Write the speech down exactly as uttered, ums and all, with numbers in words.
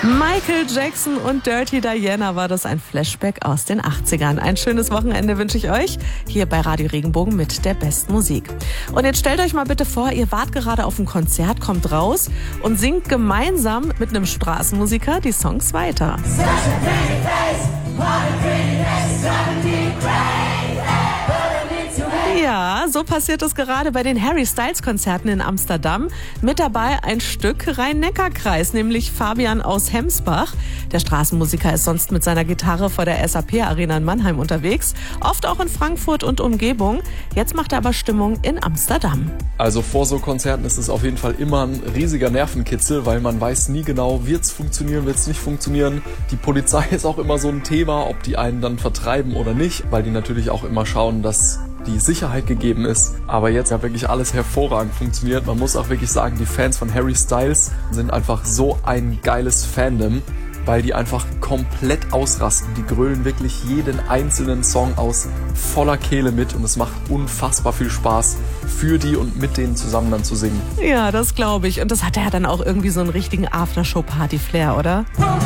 Michael Jackson und Dirty Diana war das, ein Flashback aus den achtzigern. Ein schönes Wochenende wünsche ich euch hier bei Radio Regenbogen mit der besten Musik. Und jetzt stellt euch mal bitte vor, ihr wart gerade auf einem Konzert, kommt raus und singt gemeinsam mit einem Straßenmusiker die Songs weiter. Ja, so passiert es gerade bei den Harry Styles Konzerten in Amsterdam. Mit dabei ein Stück Rhein-Neckar-Kreis, nämlich Fabian aus Hemsbach. Der Straßenmusiker ist sonst mit seiner Gitarre vor der S A P Arena in Mannheim unterwegs, oft auch in Frankfurt und Umgebung. Jetzt macht er aber Stimmung in Amsterdam. Also vor so Konzerten ist es auf jeden Fall immer ein riesiger Nervenkitzel, weil man weiß nie genau, wird es funktionieren, wird es nicht funktionieren. Die Polizei ist auch immer so ein Thema, ob die einen dann vertreiben oder nicht, weil die natürlich auch immer schauen, dass die Sicherheit gegeben ist. Aber jetzt hat wirklich alles hervorragend funktioniert. Man muss auch wirklich sagen, die Fans von Harry Styles sind einfach so ein geiles Fandom, weil die einfach komplett ausrasten. Die grölen wirklich jeden einzelnen Song aus voller Kehle mit und es macht unfassbar viel Spaß, für die und mit denen zusammen dann zu singen. Ja, das glaube ich. Und das hat ja dann auch irgendwie so einen richtigen Aftershow-Party-Flair, oder?